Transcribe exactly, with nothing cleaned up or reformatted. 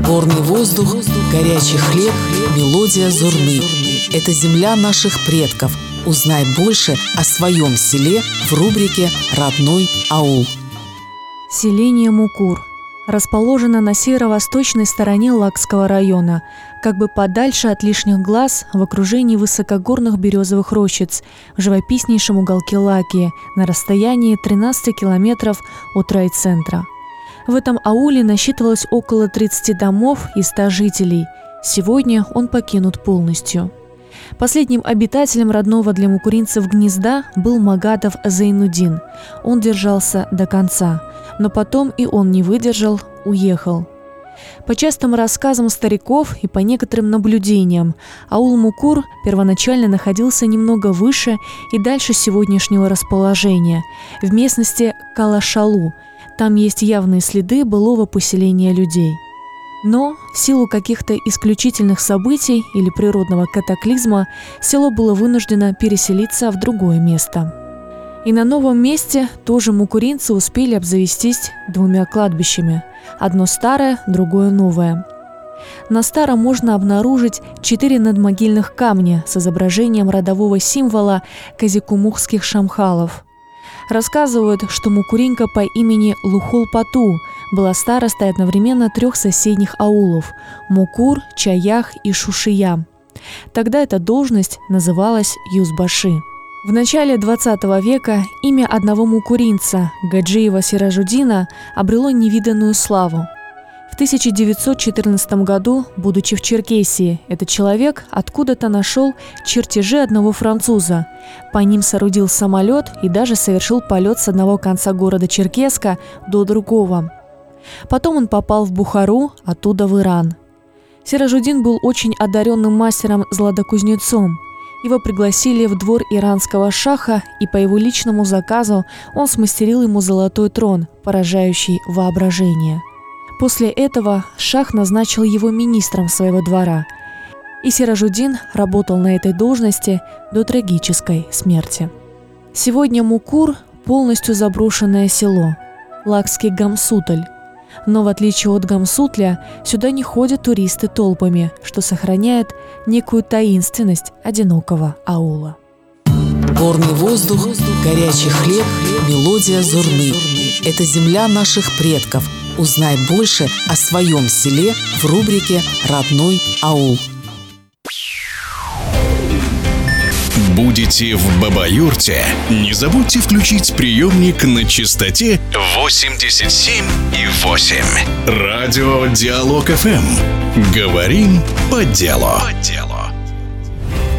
Горный воздух, горячий хлеб, мелодия зурны. Это земля наших предков. Узнай больше о своем селе в рубрике «Родной аул». Селение Мукур расположено на северо-восточной стороне Лакского района, как бы подальше от лишних глаз, в окружении высокогорных березовых рощиц, в живописнейшем уголке Лакии, на расстоянии тринадцати километров от райцентра. В этом ауле насчитывалось около тридцати домов и ста жителей. Сегодня он покинут полностью. Последним обитателем родного для мукуринцев гнезда был Магадов Зайнудин. Он держался до конца, но потом и он не выдержал, уехал. По частым рассказам стариков и по некоторым наблюдениям, аул Мукур первоначально находился немного выше и дальше сегодняшнего расположения, в местности Калашалу. Там есть явные следы былого поселения людей. Но в силу каких-то исключительных событий или природного катаклизма село было вынуждено переселиться в другое место. И на новом месте тоже мукуринцы успели обзавестись двумя кладбищами. Одно старое, другое новое. На старом можно обнаружить четыре надмогильных камня с изображением родового символа казикумухских шамхалов. Рассказывают, что мукуринка по имени Лухул-Пату была старостой одновременно трех соседних аулов – Мукур, Чаях и Шушия. Тогда эта должность называлась Юзбаши. В начале двадцатого века имя одного мукуринца, Гаджиева Сиражуддина, обрело невиданную славу. В тысяча девятьсот четырнадцатом году, будучи в Черкесии, этот человек откуда-то нашел чертежи одного француза. По ним соорудил самолет и даже совершил полет с одного конца города Черкеска до другого. Потом он попал в Бухару, оттуда в Иран. Сиражуддин был очень одаренным мастером-златокузнецом. Его пригласили в двор иранского шаха, и по его личному заказу он смастерил ему золотой трон, поражающий воображение. После этого шах назначил его министром своего двора, и Сиражуддин работал на этой должности до трагической смерти. Сегодня Мукур – полностью заброшенное село, Лакский Гамсутль. Но в отличие от Гамсутля, сюда не ходят туристы толпами, что сохраняет некую таинственность одинокого аула. Горный воздух, горячий хлеб, мелодия зурны. Это земля наших предков. Узнай больше о своем селе в рубрике «Родной аул». Будете в Бабаюрте? Не забудьте включить приемник на частоте восемьдесят семь и восемь. Радио Диалог эф эм. Говорим по делу. По делу.